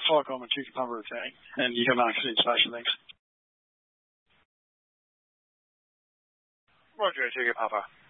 voorkomen natuurlijk van bewerking. En hier maak je de links. Roger, take it, Papa.